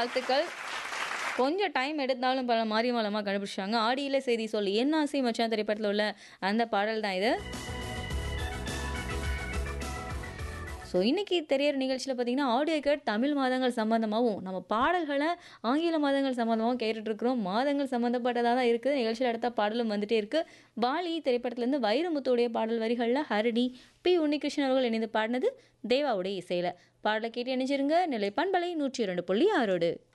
வாழ்த்துக்கள். கொஞ்சம் டைம் எடுத்தாலும் மாரியம்மா கண்டுபிடிச்சாங்க. ஆடியில செய்தி சொல்லு என் ஆசை மச்சான் திரைப்படத்துல உள்ள அந்த பாடல் தான் இது. ஸோ இன்னைக்கு திரையரங்கு நிகழ்ச்சியில பார்த்தீங்கன்னா, ஆடியோ கேட் தமிழ் மாதங்கள் சம்மந்தமாவும், நம்ம பாடல்கள ஆங்கில மாதங்கள் சம்மந்தமாவும் கேட்டுட்டு இருக்கிறோம். மாதங்கள் சம்மந்தப்பட்டதா தான் இருக்குது. நிகழ்ச்சியில அடுத்த பாடலும் வந்துட்டே இருக்கு. வாலி திரைப்படத்திலேருந்து வைரமுத்துவுடைய பாடல் வரிகள்ல ஹரிணி, பி. உன்னிகிருஷ்ணன் அவர்கள் இணைந்து பாடினது தேவாவுடைய இசையில. பாடலை கேட்டு இணைஞ்சிருங்க. நிலை பண்பலை 102.6.